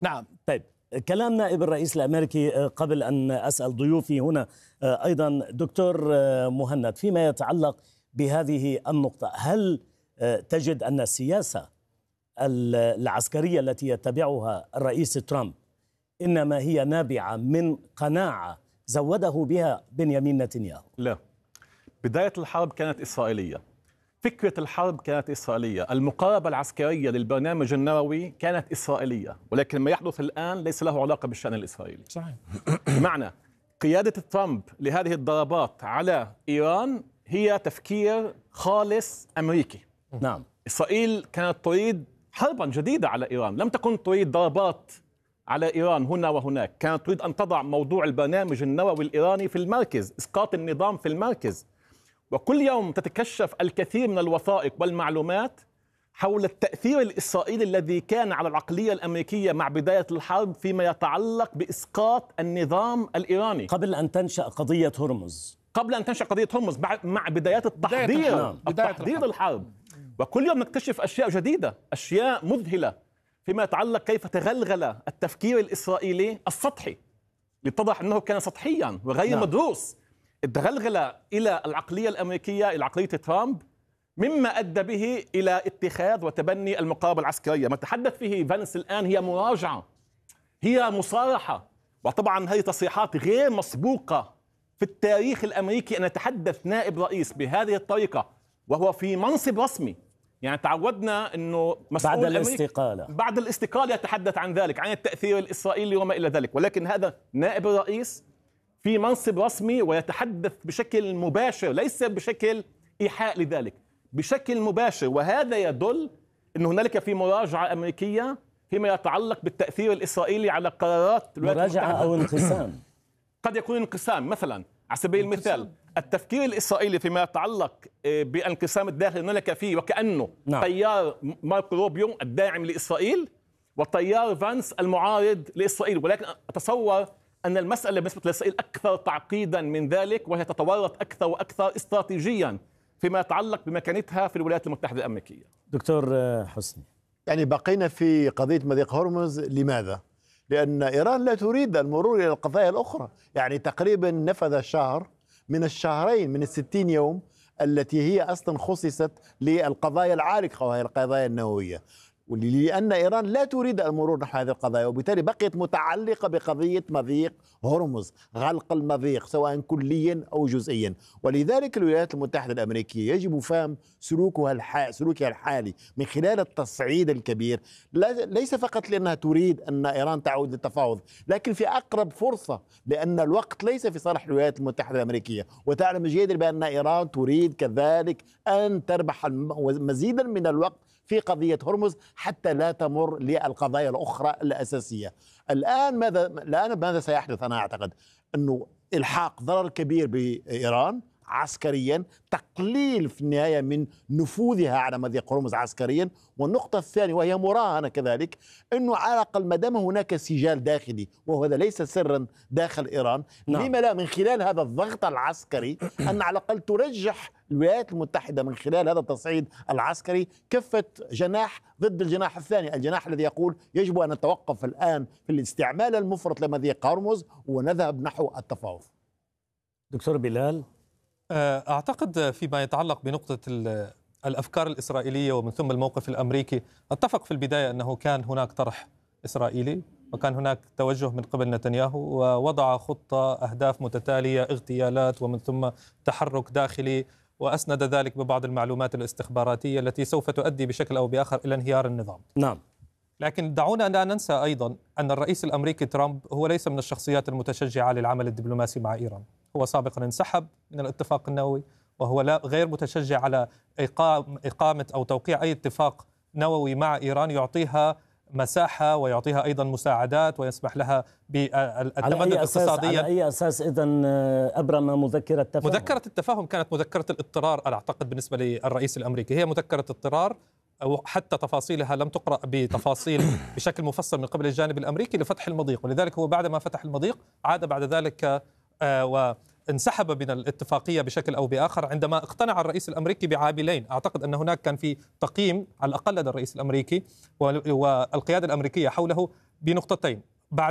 نعم. طيب، كلام نائب الرئيس الأمريكي قبل أن أسأل ضيوفي هنا أيضا دكتور مهند، فيما يتعلق بهذه النقطة، هل تجد أن السياسة العسكرية التي يتبعها الرئيس ترامب إنما هي نابعة من قناعة زوده بها بنيامين نتنياهو؟ لا، بداية الحرب كانت إسرائيلية، فكرة الحرب كانت إسرائيلية، المقاربة العسكرية للبرنامج النووي كانت إسرائيلية، ولكن ما يحدث الآن ليس له علاقة بالشأن الإسرائيلي. صحيح. بمعنى قيادة ترامب لهذه الضربات على إيران هي تفكير خالص أمريكي. نعم. إسرائيل كانت تريد حربا جديدة على إيران، لم تكن تريد ضربات على إيران هنا وهناك، كانت تريد أن تضع موضوع البرنامج النووي الإيراني في المركز، إسقاط النظام في المركز. وكل يوم تتكشف الكثير من الوثائق والمعلومات حول التأثير الإسرائيلي الذي كان على العقلية الأمريكية مع بداية الحرب فيما يتعلق بإسقاط النظام الإيراني قبل أن تنشأ قضية هرمز. مع بدايات تحضير الحرب. وكل يوم نكتشف أشياء جديدة، أشياء مذهلة فيما يتعلق كيف تغلغل التفكير الإسرائيلي السطحي، ليتضح أنه كان سطحيا وغير مدروس، تغلغل إلى العقلية الأمريكية، إلى عقلية ترامب، مما أدى به إلى اتخاذ وتبني المقاربة العسكرية. ما تحدث فيه فانس الآن هي مراجعة، هي مصارحة، وطبعا هذه تصريحات غير مسبوقة في التاريخ الأمريكي أن يتحدث نائب رئيس بهذه الطريقة وهو في منصب رسمي. يعني تعودنا أنه مسؤول بعد الاستقالة يتحدث عن ذلك، عن التأثير الإسرائيلي وما إلى ذلك، ولكن هذا نائب الرئيس في منصب رسمي ويتحدث بشكل مباشر، ليس بشكل إيحاء لذلك، بشكل مباشر. وهذا يدل أن هنالك في مراجعة أمريكية فيما يتعلق بالتأثير الإسرائيلي على قرارات مراجعة أو انقسام. قد يكون انقسام، مثلا على سبيل المثال التفكير الإسرائيلي فيما يتعلق بانقسام الداخل، هنالك فيه وكأنه تيار ماركو روبيو الداعم لإسرائيل وتيار فانس المعارض لإسرائيل، ولكن أتصور أن المسألة بالنسبة لإسرائيل أكثر تعقيدا من ذلك، وهي تتورط أكثر وأكثر استراتيجيا فيما يتعلق بمكانتها في الولايات المتحدة الأمريكية. دكتور حسني، يعني بقينا في قضية مضيق هرمز، لماذا؟ لأن إيران لا تريد المرور إلى القضايا الأخرى. يعني تقريبا نفذ شهر من الشهرين من 60 يوم التي هي أصلا خصصت للقضايا العالقة وهي القضايا النووية، لأن إيران لا تريد المرور نحو هذه القضايا، وبالتالي بقيت متعلقة بقضية مضيق هرمز، غلق المضيق سواء كليا أو جزئيا. ولذلك الولايات المتحدة الأمريكية يجب فهم سلوكها الحالي من خلال التصعيد الكبير، ليس فقط لأنها تريد أن إيران تعود للتفاوض، لكن في أقرب فرصة، لأن الوقت ليس في صالح الولايات المتحدة الأمريكية، وتعلم جيدا بأن إيران تريد كذلك أن تربح مزيدا من الوقت في قضية هرمز حتى لا تمر للقضايا الأخرى الأساسية. الآن ماذا سيحدث؟ أنا أعتقد أنه إلحاق ضرر كبير بإيران عسكريا، تقليل في النهاية من نفوذها على مضيق هرمز عسكريا. والنقطة الثانية وهي مراهنة كذلك، أنه على الأقل ما دام هناك سجال داخلي، وهذا ليس سرا داخل إيران، لما لا من خلال هذا الضغط العسكري أن على الأقل ترجح الولايات المتحدة من خلال هذا التصعيد العسكري كفة جناح ضد الجناح الثاني، الجناح الذي يقول يجب أن نتوقف الآن في الاستعمال المفرط لمضيق هرمز ونذهب نحو التفاوض. دكتور بلال، أعتقد فيما يتعلق بنقطة الأفكار الإسرائيلية ومن ثم الموقف الأمريكي، أتفق في البداية أنه كان هناك طرح إسرائيلي وكان هناك توجه من قبل نتنياهو، ووضع خطة أهداف متتالية، اغتيالات ومن ثم تحرك داخلي، وأسند ذلك ببعض المعلومات الاستخباراتية التي سوف تؤدي بشكل أو بآخر إلى انهيار النظام. نعم. لكن دعونا لا ننسى أيضا أن الرئيس الأمريكي ترامب هو ليس من الشخصيات المتشجعة للعمل الدبلوماسي مع إيران. هو سابقا انسحب من الاتفاق النووي، وهو غير متشجع على إقامة أو توقيع أي اتفاق نووي مع إيران يعطيها مساحة ويعطيها أيضا مساعدات ويسمح لها بالتمدد اقتصاديا. على أي أساس إذن أبرم مذكرة التفاهم؟ مذكرة التفاهم كانت مذكرة الاضطرار أعتقد بالنسبة للرئيس الأمريكي، هي مذكرة اضطرار، وحتى تفاصيلها لم تقرأ بتفاصيل بشكل مفصل من قبل الجانب الأمريكي لفتح المضيق، ولذلك هو بعدما فتح المضيق عاد بعد ذلك وانسحب من الاتفاقية بشكل أو بآخر عندما اقتنع الرئيس الأمريكي بعاملين. أعتقد أن هناك كان في تقييم على الأقل لدى الرئيس الأمريكي والقيادة الأمريكية حوله بنقطتين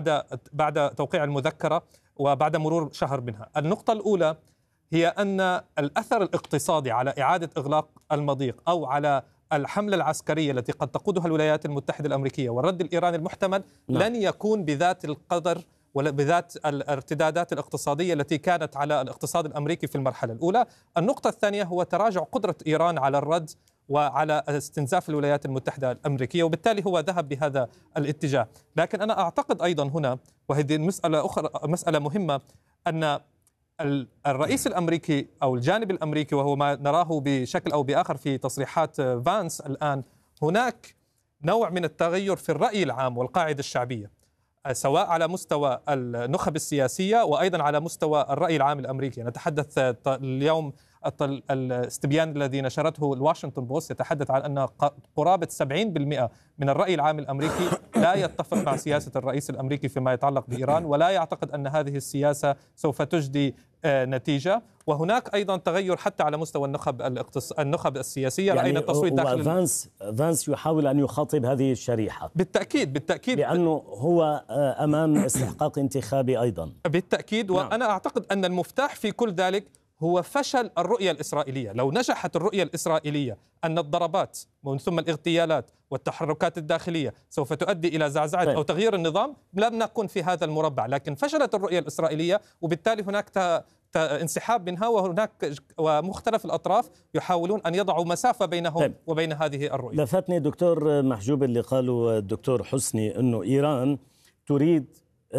بعد توقيع المذكرة وبعد مرور شهر منها. النقطة الأولى هي أن الأثر الاقتصادي على إعادة إغلاق المضيق أو على الحملة العسكرية التي قد تقودها الولايات المتحدة الأمريكية والرد الإيراني المحتمل لن يكون بذات القدر ولا بذات الارتدادات الاقتصادية التي كانت على الاقتصاد الأمريكي في المرحلة الأولى. النقطة الثانية هو تراجع قدرة إيران على الرد وعلى استنزاف الولايات المتحدة الأمريكية، وبالتالي هو ذهب بهذا الاتجاه. لكن أنا أعتقد أيضا هنا، وهذه مسألة مهمة، أن الرئيس الأمريكي أو الجانب الأمريكي، وهو ما نراه بشكل أو بآخر في تصريحات فانس الآن، هناك نوع من التغير في الرأي العام والقاعدة الشعبية، سواء على مستوى النخب السياسية وأيضا على مستوى الرأي العام الأمريكي. نتحدث اليوم الاستبيان الذي نشرته الواشنطن بوست يتحدث عن أن قرابة 70% من الرأي العام الأمريكي لا يتفق مع سياسة الرئيس الأمريكي فيما يتعلق بإيران، ولا يعتقد أن هذه السياسة سوف تجدي نتيجة. وهناك أيضا تغير حتى على مستوى النخب السياسية. يعني رأينا التصويت داخل فانس يحاول أن يخاطب هذه الشريحة بالتأكيد لأنه هو أمام استحقاق انتخابي أيضا. بالتأكيد. وأنا أعتقد أن المفتاح في كل ذلك هو فشل الرؤية الإسرائيلية. لو نجحت الرؤية الإسرائيلية أن الضربات ومن ثم الاغتيالات والتحركات الداخلية سوف تؤدي إلى زعزعة أو تغيير النظام، لم نكن في هذا المربع. لكن فشلت الرؤية الإسرائيلية، وبالتالي هناك انسحاب منها، وهناك ومختلف الأطراف يحاولون أن يضعوا مسافة بينهم وبين هذه الرؤية. لفتني دكتور محجوب اللي قاله الدكتور حسني أنه إيران تريد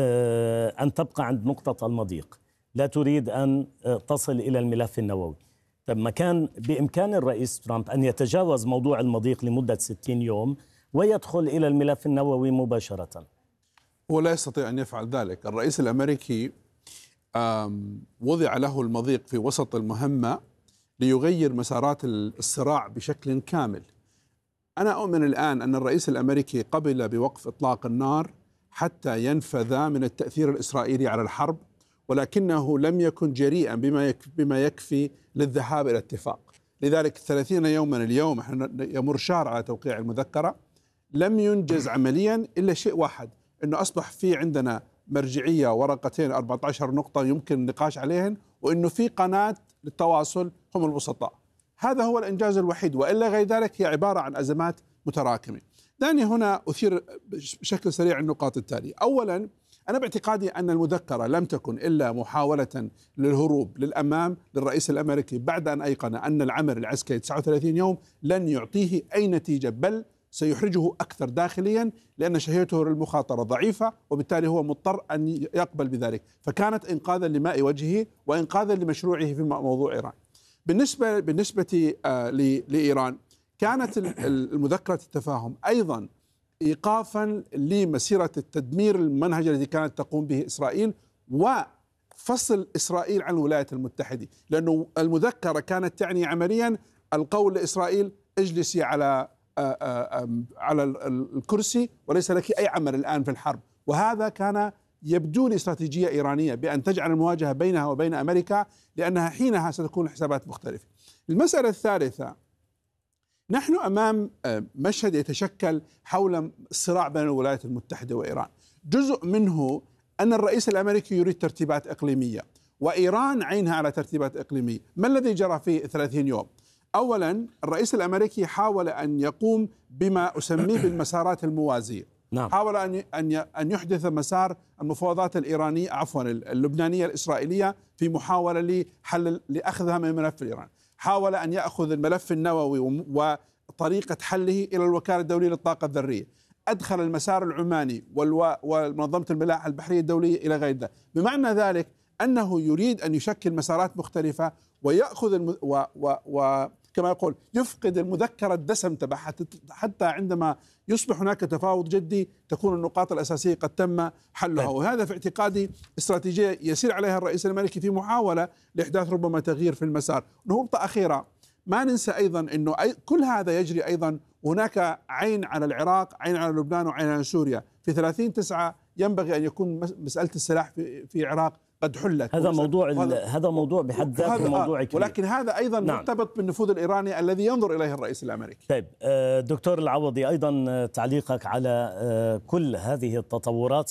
أن تبقى عند نقطة المضيق، لا تريد أن تصل إلى الملف النووي. طب ما كان بإمكان الرئيس ترامب أن يتجاوز موضوع المضيق لمدة 60 يوم ويدخل إلى الملف النووي مباشرة؟ هو لا يستطيع أن يفعل ذلك. الرئيس الأمريكي وضع له المضيق في وسط المهمة ليغير مسارات الصراع بشكل كامل. أنا أؤمن الآن أن الرئيس الأمريكي قبل بوقف إطلاق النار حتى ينفذ من التأثير الإسرائيلي على الحرب، ولكنه لم يكن جريئا بما يكفي للذهاب إلى اتفاق. لذلك 30 يوما اليوم يمر شهر على توقيع المذكرة، لم ينجز عمليا إلا شيء واحد، أنه أصبح في عندنا مرجعية ورقتين 14 نقطة يمكن النقاش عليهن، وأنه في قناة للتواصل هم الوسطاء. هذا هو الإنجاز الوحيد، وإلا غير ذلك هي عبارة عن أزمات متراكمة. دعني هنا أثير بشكل سريع النقاط التالية. أولا، أنا باعتقادي أن المذكرة لم تكن إلا محاولة للهروب للأمام للرئيس الأمريكي بعد أن أيقن أن العمل العسكري 39 يوم لن يعطيه أي نتيجة، بل سيحرجه أكثر داخليا، لأن شهيته للمخاطرة ضعيفة، وبالتالي هو مضطر أن يقبل بذلك. فكانت إنقاذا لماء وجهه وإنقاذا لمشروعه في موضوع إيران. بالنسبة لإيران، كانت المذكرة التفاهم أيضا إيقافا لمسيرة التدمير المنهج الذي كانت تقوم به إسرائيل، وفصل إسرائيل عن الولايات المتحدة، لأنه المذكرة كانت تعني عمليا القول لإسرائيل اجلسي على الكرسي وليس لك أي عمل الآن في الحرب. وهذا كان يبدو لي استراتيجية إيرانية بأن تجعل المواجهة بينها وبين أمريكا، لأنها حينها ستكون الحسابات مختلفة. المسألة الثالثة، نحن أمام مشهد يتشكل حول الصراع بين الولايات المتحدة وإيران. جزء منه أن الرئيس الأمريكي يريد ترتيبات إقليمية، وإيران عينها على ترتيبات إقليمية. ما الذي جرى في 30 يوم؟ أولا، الرئيس الأمريكي حاول أن يقوم بما أسميه بالمسارات الموازية. حاول أن يحدث مسار المفاوضات اللبنانية الإسرائيلية في محاولة لأخذها من الملف الإيراني. حاول أن يأخذ الملف النووي وطريقة حله إلى الوكالة الدولية للطاقة الذرية. أدخل المسار العماني ومنظمة الملاحة البحرية الدولية إلى غير ذلك. بمعنى ذلك أنه يريد أن يشكل مسارات مختلفة ويأخذ كما يقول يفقد المذكرة الدسم تبعها، حتى عندما يصبح هناك تفاوض جدي تكون النقاط الأساسية قد تم حلها. وهذا في اعتقادي استراتيجية يسير عليها الرئيس الأمريكي في محاولة لإحداث ربما تغيير في المسار. نقطة أخيرة، ما ننسى أيضا أنه كل هذا يجري أيضا، هناك عين على العراق، عين على لبنان، وعين على سوريا. في 30/9 ينبغي أن يكون مسألة السلاح في العراق قد حلت. هذا موضوع بحد ذاته موضوع كبير، ولكن هذا أيضا مرتبط بالنفوذ الإيراني الذي ينظر إليه الرئيس الأمريكي. طيب دكتور العوضي، أيضا تعليقك على كل هذه التطورات